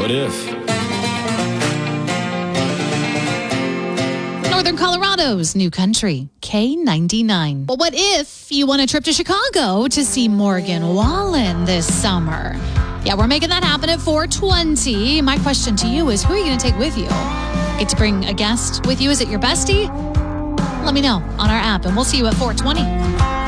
What if? Northern Colorado's new country, K99. Well, what if you want a trip to Chicago to see Morgan Wallen this summer? Yeah, we're making that happen at 420. My question to you is, who are you going to take with you? Get to bring a guest with you? Is it your bestie? Let me know on our app, and we'll see you at 420.